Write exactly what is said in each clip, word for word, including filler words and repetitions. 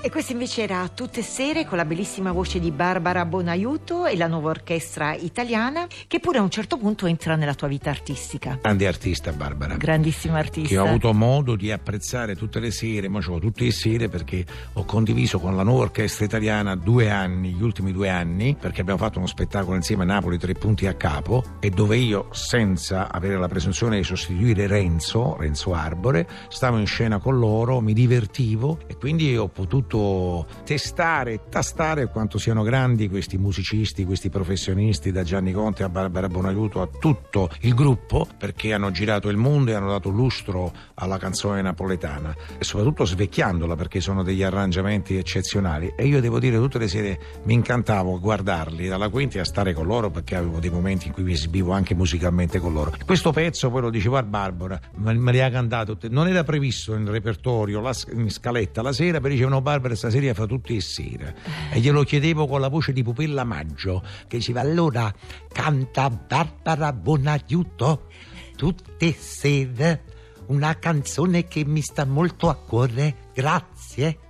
E questo invece era Tutte Sere, con la bellissima voce di Barbara Bonaiuto e la nuova orchestra italiana, che pure a un certo punto entra nella tua vita artistica. Grande artista Barbara, grandissima artista, che ho avuto modo di apprezzare tutte le sere, ma c'ho tutte le sere perché ho condiviso con la nuova orchestra italiana due anni, gli ultimi due anni, perché abbiamo fatto uno spettacolo insieme a Napoli, Tre Punti a Capo, e dove io, senza avere la presunzione di sostituire Renzo, Renzo Arbore, stavo in scena con loro, mi divertivo e quindi ho potuto testare e tastare quanto siano grandi questi musicisti, questi professionisti, da Gianni Conte a Barbara Bonaiuto a tutto il gruppo, perché hanno girato il mondo e hanno dato lustro alla canzone napoletana e soprattutto svecchiandola, perché sono degli arrangiamenti eccezionali. E io devo dire, tutte le sere mi incantavo guardarli dalla quinta e a stare con loro, perché avevo dei momenti in cui mi esibivo anche musicalmente con loro. Questo pezzo poi lo dicevo a Barbara, me li ha cantato, non era previsto nel repertorio, la in scaletta la sera, però dicevano Barbara stasera fa tutte le sere, e glielo chiedevo con la voce di Pupilla Maggio, che diceva: allora canta Barbara Bonaiuto tutte sere, una canzone che mi sta molto a cuore, grazie.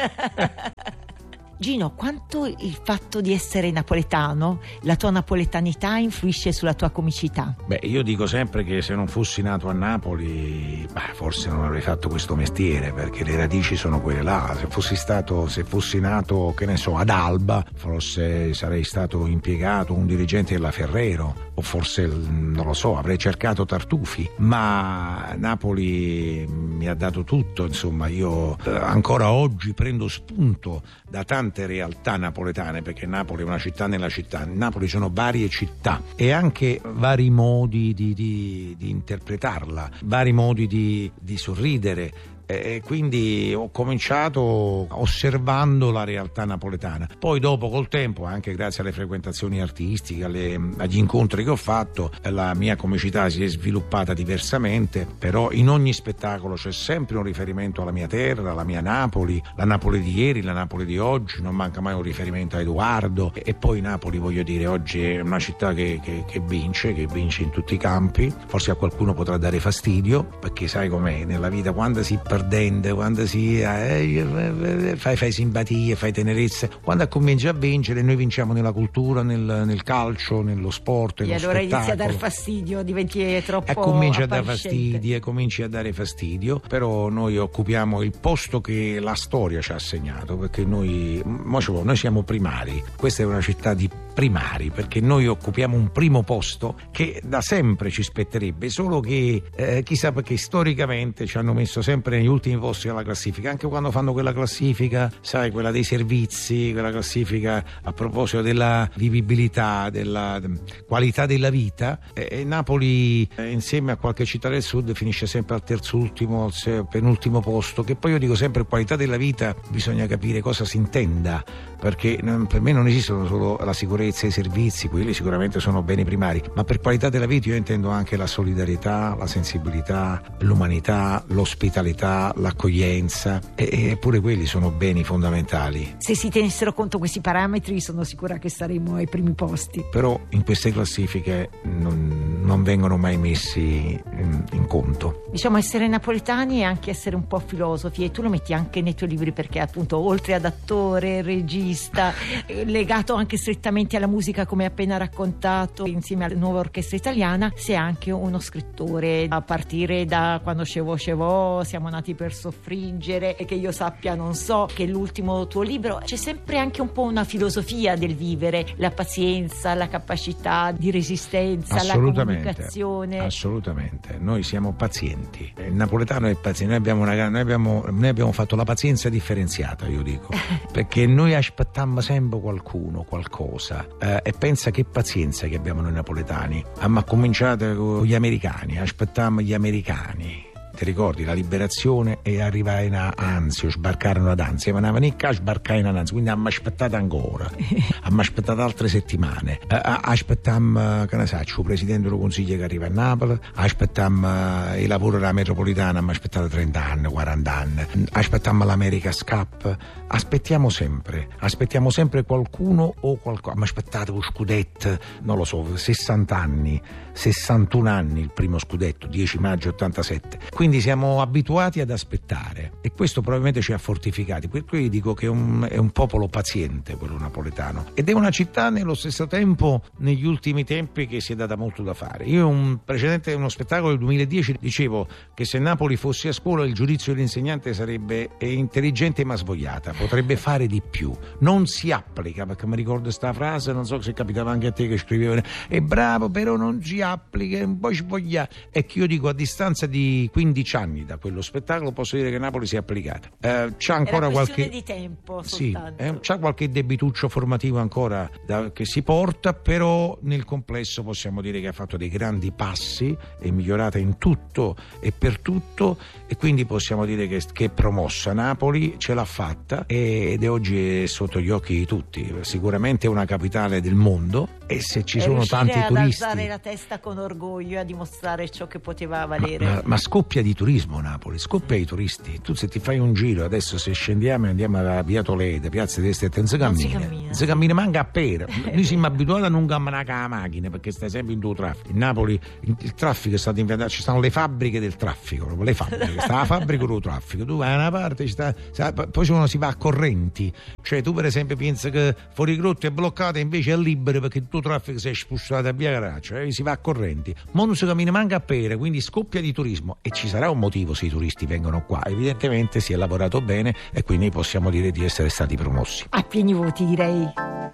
Gino, quanto il fatto di essere napoletano, la tua napoletanità influisce sulla tua comicità? Beh, io dico sempre che se non fossi nato a Napoli, beh, forse non avrei fatto questo mestiere, perché le radici sono quelle là. Se fossi stato, se fossi nato, che ne so, ad Alba, forse sarei stato impiegato, un dirigente della Ferrero, o forse, non lo so, avrei cercato Tartufi. Ma Napoli mi ha dato tutto, insomma. Io eh, ancora oggi prendo spunto da tante realtà napoletane, perché Napoli è una città nella città. In Napoli sono varie città e anche vari modi di, di, di interpretarla, vari modi di, di sorridere. E quindi ho cominciato osservando la realtà napoletana. Poi dopo, col tempo, anche grazie alle frequentazioni artistiche, alle, agli incontri che ho fatto, la mia comicità si è sviluppata diversamente, però in ogni spettacolo c'è sempre un riferimento alla mia terra, alla mia Napoli, la Napoli di ieri, la Napoli di oggi, non manca mai un riferimento a Edoardo. E poi Napoli, voglio dire, oggi è una città che, che, che vince, che vince in tutti i campi. Forse a qualcuno potrà dare fastidio, perché sai com'è nella vita, quando si perdente, quando si eh, fai, fai simpatie, fai tenerezze, quando cominci a vincere, noi vinciamo nella cultura, nel, nel calcio, nello sport, nello e allora spettacolo. inizi a dar fastidio, diventi troppo e cominci a dare appariscente. fastidio e cominci a dare fastidio, però noi occupiamo il posto che la storia ci ha assegnato, perché noi, noi siamo primari, questa è una città di primari, perché noi occupiamo un primo posto che da sempre ci spetterebbe, solo che eh, chissà perché storicamente ci hanno messo sempre negli ultimi posti della classifica, anche quando fanno quella classifica, sai, quella dei servizi, quella classifica a proposito della vivibilità, della qualità della vita, e Napoli eh, insieme a qualche città del sud finisce sempre al terzultimo, al penultimo posto, che poi io dico sempre qualità della vita, bisogna capire cosa si intenda, perché per me non esistono solo la sicurezza e i servizi, quelli sicuramente sono beni primari, ma per qualità della vita io intendo anche la solidarietà, la sensibilità, l'umanità, l'ospitalità, l'accoglienza, e, e pure quelli sono beni fondamentali. Se si tenessero conto questi parametri, sono sicura che saremmo ai primi posti. Però in queste classifiche non, non vengono mai messi in, in conto. Diciamo, essere napoletani è anche essere un po' filosofi, e tu lo metti anche nei tuoi libri, perché appunto oltre ad attore, regista, legato anche strettamente alla musica, come appena raccontato, insieme alla nuova orchestra italiana, sei anche uno scrittore, a partire da Quando scevò scevò, Siamo nati per soffriggere, e che io sappia non so, che è l'ultimo tuo libro. C'è sempre anche un po' una filosofia del vivere, la pazienza, la capacità di resistenza, la comunicazione. Assolutamente, noi siamo pazienti, il napoletano è paziente, noi abbiamo, una, noi abbiamo, noi abbiamo fatto la pazienza differenziata, io dico, perché noi aspettiamo sempre qualcuno, qualcosa. Eh, e pensa che pazienza che abbiamo noi napoletani. Abbiamo cominciato con gli americani, aspettiamo gli americani. Ti ricordi la liberazione e arrivai a Anzio, sbarcarono ad Anzio, ma non mica sbarcai in Anzio, quindi abbiamo aspettato ancora, abbiamo aspettato altre settimane, eh, aspettammo, che ne so, il presidente del consiglio che arriva a Napoli, aspettammo il lavoro della metropolitana, abbiamo aspettato trenta anni, quaranta anni, aspettammo l'America Scap, aspettiamo sempre, aspettiamo sempre qualcuno o qualcosa, abbiamo aspettato lo scudetto, non lo so, sessanta anni, sessantuno anni il primo scudetto, dieci maggio ottantasette. Quindi quindi siamo abituati ad aspettare e questo probabilmente ci ha fortificati. Per cui dico che è un, è un popolo paziente quello napoletano, ed è una città nello stesso tempo negli ultimi tempi che si è data molto da fare. Io un precedente uno spettacolo del duemiladieci dicevo che se Napoli fosse a scuola il giudizio dell'insegnante sarebbe intelligente ma svogliata, potrebbe fare di più, non si applica, perché mi ricordo sta frase, non so se capitava anche a te che scrivevi, è bravo però non si applica, un po' svoglia. E che io dico, a distanza di quindici anni da quello spettacolo posso dire che Napoli si è applicata. Eh, c'è ancora qualche di tempo sì, soltanto. eh, c'è qualche debituccio formativo ancora da, che si porta, però nel complesso possiamo dire che ha fatto dei grandi passi, è migliorata in tutto e per tutto, e quindi possiamo dire che, che è promossa. Napoli ce l'ha fatta ed è oggi è sotto gli occhi di tutti, sicuramente è una capitale del mondo, e se ci e sono tanti ad turisti alzare la testa con orgoglio e a dimostrare ciò che poteva valere. Ma, ma, ma scoppia di turismo Napoli, scoppia di turisti. Tu se ti fai un giro adesso, se scendiamo e andiamo a Via Toledo, Piazza di Este, non si cammina, non si cammina manca a pera. Noi siamo abituati a non camminare con la macchina perché stai sempre in tuo traffico. In Napoli il traffico è stato inventato, ci stanno le fabbriche del traffico, proprio le fabbriche, sta la fabbrica del traffico, tu vai da una parte, ci sta, poi uno si va a correnti, cioè tu per esempio pensi che fuori Grotto è bloccato e invece è libero perché il tuo traffico si è spostato a Via Caracciolo, eh, si va a correnti, ma non si cammina manca a pera, quindi scoppia di turismo, e ci sarà un motivo se i turisti vengono qua. Evidentemente si è lavorato bene e quindi possiamo dire di essere stati promossi a pieni voti, direi.